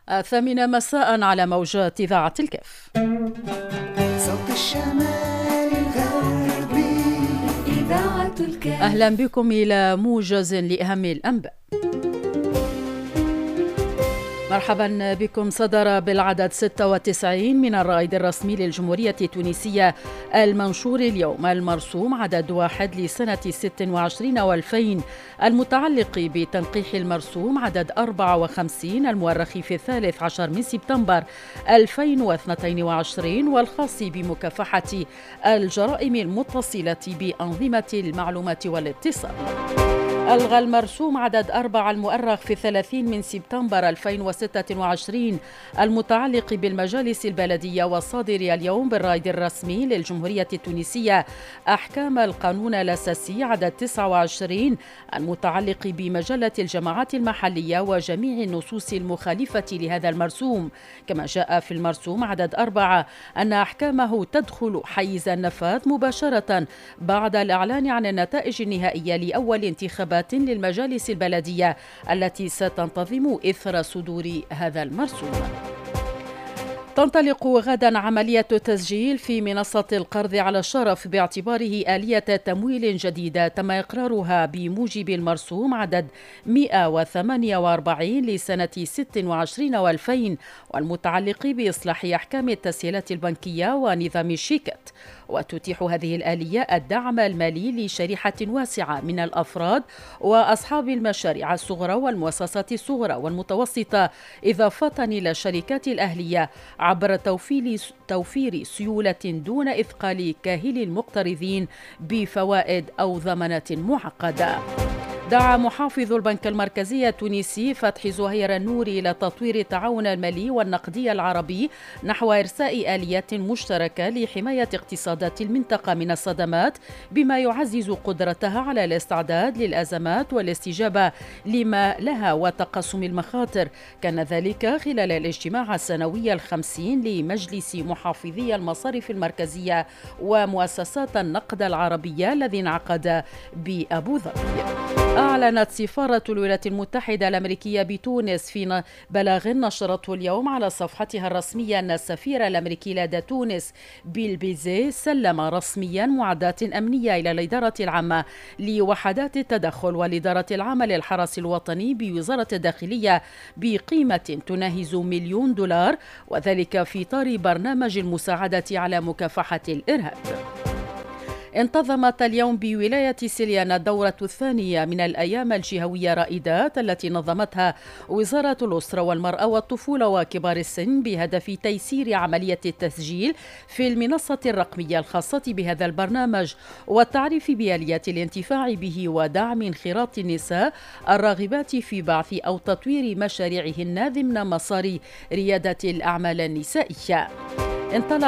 8 مساء على موجات إذاعة الكف. صوت الشمال الغربي إذاعة الكف. أهلا بكم إلى موجز لأهم الأنباء. مرحبا بكم. صدر بالعدد 96 من الرائد الرسمي للجمهورية التونسية المنشور اليوم المرسوم عدد 1 لسنة 26 و2000 المتعلق بتنقيح المرسوم عدد 54 المؤرخ في 13 من سبتمبر 2022 والخاص بمكافحة الجرائم المتصلة بأنظمة المعلومات والاتصال. ألغى المرسوم عدد 4 المؤرخ في 30 من سبتمبر 2026 المتعلق بالمجالس البلدية والصادر اليوم بالرائد الرسمي للجمهورية التونسية أحكام القانون الأساسي عدد 29 المتعلق بمجلة الجماعات المحلية وجميع النصوص المخالفة لهذا المرسوم. كما جاء في المرسوم عدد 4 أن أحكامه تدخل حيز النفاذ مباشرة بعد الإعلان عن النتائج النهائية لأول انتخابات للمجالس البلدية التي ستنتظم إثر صدور هذا المرسوم. تنطلق غدا عملية تسجيل في منصة القرض على الشرف باعتباره آلية تمويل جديدة تم إقرارها بموجب المرسوم عدد 148 لسنة 26 و2000 والمتعلق بإصلاح أحكام التسهيلات البنكية ونظام الشيكات. وتتيح هذه الآلية الدعم المالي لشريحة واسعة من الأفراد وأصحاب المشاريع الصغرى والمؤسسات الصغرى والمتوسطة إضافة إلى الشركات الأهلية عبر توفير سيولة دون إثقال كاهل المقترضين بفوائد أو ضمانات معقدة. دعا محافظ البنك المركزي التونسي فتحي زهير النوري إلى تطوير التعاون المالي والنقدي العربي نحو إرساء آليات مشتركة لحماية اقتصادات المنطقة من الصدمات بما يعزز قدرتها على الاستعداد للأزمات والاستجابة لما لها وتقسم المخاطر. كان ذلك خلال الاجتماع السنوي 50 لمجلس محافظي المصارف المركزية ومؤسسات النقد العربية الذي انعقد بأبو ظبي. أعلنت سفارة الولايات المتحدة الأمريكية بتونس في بلاغ نشرته اليوم على صفحتها الرسمية أن السفير الأمريكي لدى تونس بيل بيزي سلم رسميا معدات أمنية إلى الإدارة العامة لوحدات التدخل والإدارة العامة للحرس الوطني بوزارة الداخلية بقيمة تناهز $1,000,000 وذلك في إطار برنامج المساعدة على مكافحة الإرهاب. انتظمت اليوم بولاية سليان الدورة الثانية من الأيام الجهوية رائدات التي نظمتها وزارة الأسرة والمرأة والطفولة وكبار السن بهدف تيسير عملية التسجيل في المنصة الرقمية الخاصة بهذا البرنامج والتعريف بآليات الانتفاع به ودعم انخراط النساء الراغبات في بعث أو تطوير مشاريعهن ضمن مسار ريادة الأعمال النسائية.